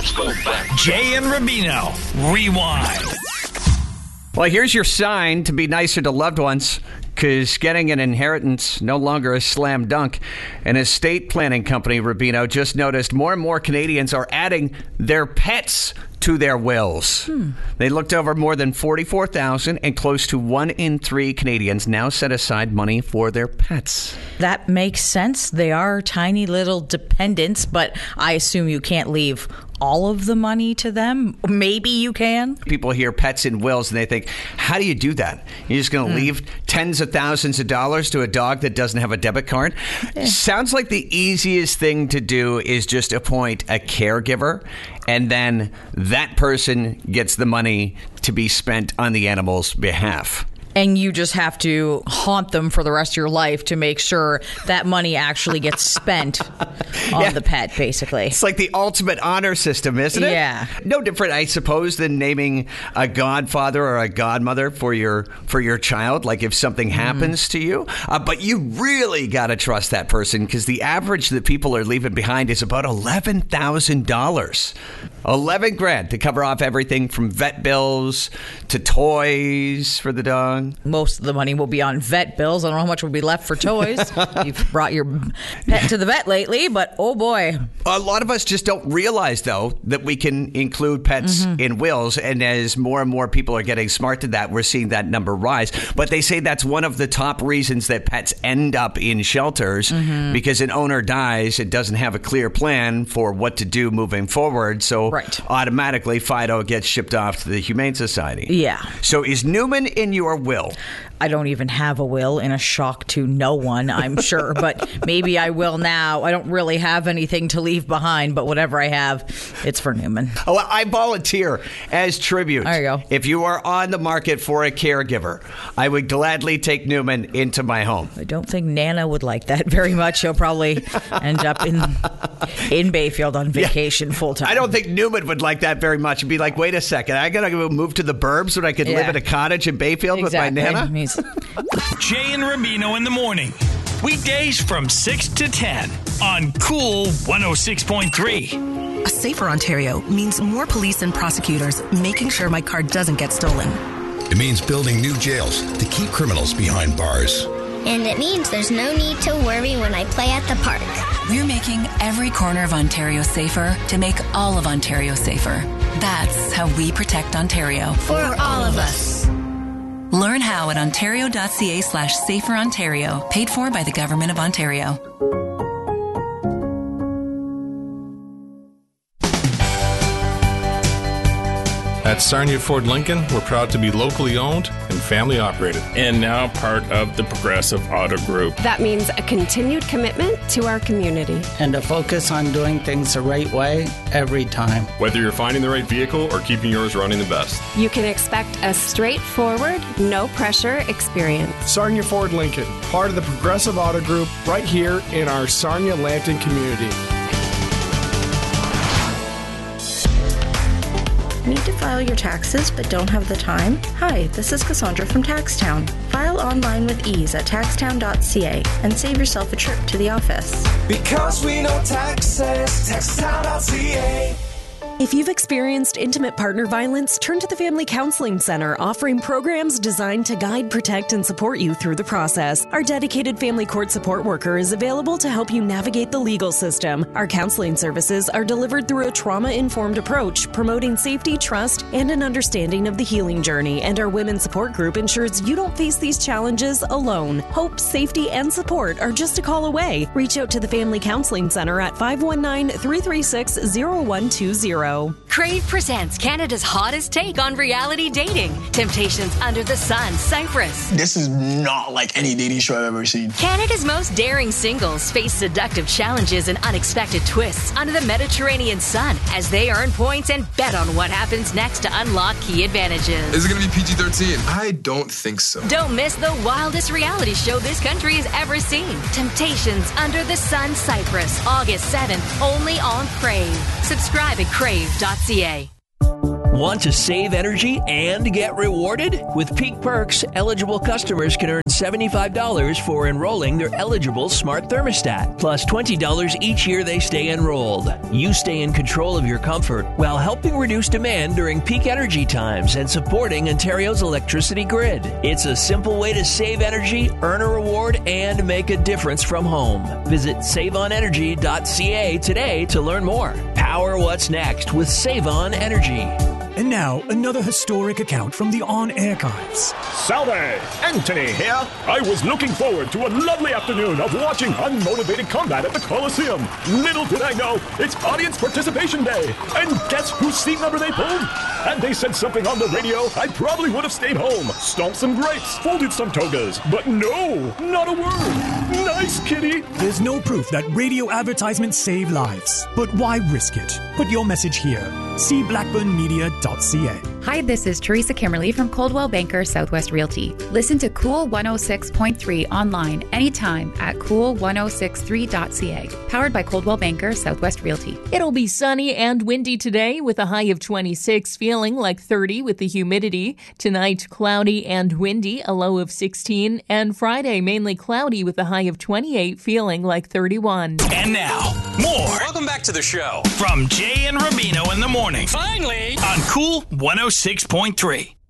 Let's go back. Jay and Rubino, rewind. Well, here's your sign to be nicer to loved ones, because getting an inheritance no longer a slam dunk. An estate planning company, Rubino, just noticed more and more Canadians are adding their pets to their wills. They looked over more than 44,000, and close to 1 in 3 Canadians now set aside money for their pets. That makes sense. They are tiny little dependents, but I assume you can't leave all of the money to them. Maybe you can. People hear pets in wills and they think, how do you do that? You're just going to leave tens of thousands of dollars to a dog that doesn't have a debit card? Sounds like the easiest thing to do is just appoint a caregiver, and then that person gets the money to be spent on the animal's behalf. And you just have to haunt them for the rest of your life to make sure that money actually gets spent on the pet, basically. It's like the ultimate honor system, isn't it? Yeah. No different, I suppose, than naming a godfather or a godmother for your child, like if something happens to you. But you really got to trust that person, because the average that people are leaving behind is about $11,000. 11 grand to cover off everything from vet bills to toys for the dog. Most of the money will be on vet bills. I don't know how much will be left for toys. You've brought your pet to the vet lately, but oh boy. A lot of us just don't realize, though, that we can include pets in wills. And as more and more people are getting smart to that, we're seeing that number rise. But they say that's one of the top reasons that pets end up in shelters, because an owner dies and doesn't have a clear plan for what to do moving forward. So automatically Fido gets shipped off to the Humane Society. Yeah. So is Newman in your will? I don't even have a will, in a shock to no one, I'm sure. But maybe I will now. I don't really have anything to leave behind, but whatever I have, it's for Newman. Oh, I volunteer as tribute. There you go. If you are on the market for a caregiver, I would gladly take Newman into my home. I don't think Nana would like that very much. He'll probably end up in Bayfield on vacation full time. I don't think Newman would like that very much. He'd be like, wait a second, I got to go move to the burbs when I could live in a cottage in Bayfield with my Nana? Jay and Rubino in the morning. Weekdays from 6 to 10 on Cool 106.3. A safer Ontario means more police and prosecutors making sure my car doesn't get stolen. It means building new jails to keep criminals behind bars. And it means there's no need to worry when I play at the park. We're making every corner of Ontario safer to make all of Ontario safer. That's how we protect Ontario. For all of us. Learn how at ontario.ca/saferontario. Paid for by the Government of Ontario. At Sarnia Ford Lincoln, we're proud to be locally owned and family operated. And now part of the Progressive Auto Group. That means a continued commitment to our community. And a focus on doing things the right way every time. Whether you're finding the right vehicle or keeping yours running the best. You can expect a straightforward, no-pressure experience. Sarnia Ford Lincoln, part of the Progressive Auto Group, right here in our Sarnia-Lambton community. Need to file your taxes but don't have the time? Hi, this is Cassandra from Taxtown. File online with ease at taxtown.ca and save yourself a trip to the office. Because we know taxes, taxtown.ca. If you've experienced intimate partner violence, turn to the Family Counseling Center, offering programs designed to guide, protect, and support you through the process. Our dedicated family court support worker is available to help you navigate the legal system. Our counseling services are delivered through a trauma-informed approach, promoting safety, trust, and an understanding of the healing journey. And our women's support group ensures you don't face these challenges alone. Hope, safety, and support are just a call away. Reach out to the Family Counseling Center at 519-336-0120. Crave presents Canada's hottest take on reality dating. Temptations Under the Sun, Cyprus. This is not like any dating show I've ever seen. Canada's most daring singles face seductive challenges and unexpected twists under the Mediterranean sun as they earn points and bet on what happens next to unlock key advantages. Is it going to be PG-13? I don't think so. Don't miss the wildest reality show this country has ever seen. Temptations Under the Sun, Cyprus, August 7th, only on Crave. Subscribe at crave.ca. Want to save energy and get rewarded? With Peak Perks, eligible customers can earn $75 for enrolling their eligible smart thermostat, plus $20 each year they stay enrolled. You stay in control of your comfort while helping reduce demand during peak energy times and supporting Ontario's electricity grid. It's a simple way to save energy, earn a reward, and make a difference from home. Visit saveonenergy.ca today to learn more. Power what's next with Save On Energy. And now, another historic account from the On Archives. Salve! Anthony here. I was looking forward to a lovely afternoon of watching unmotivated combat at the Coliseum. Little did I know, it's Audience Participation Day. And guess whose seat number they pulled? Had they said something on the radio, I probably would have stayed home, stomped some grapes, folded some togas. But no, not a word. Nice, kitty. There's no proof that radio advertisements save lives. But why risk it? Put your message here. See blackburnmedia.ca. Hi, this is Teresa Kimmerly from Coldwell Banker Southwest Realty. Listen to Cool 106.3 online anytime at cool1063.ca. Powered by Coldwell Banker Southwest Realty. It'll be sunny and windy today with a high of 26, feeling like 30 with the humidity. Tonight, cloudy and windy, a low of 16. And Friday, mainly cloudy with a high of 28, feeling like 31. And now, more. Welcome back to the show. From Jay and Rubino in the morning. Finally! On Cool 106.3.